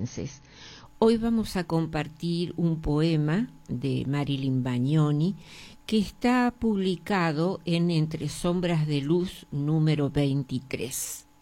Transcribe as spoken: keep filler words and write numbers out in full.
bonaerenses. Hoy vamos a compartir un poema de Marilyn Bagnoni que está publicado en Entre Sombras de Luz número veintitrés.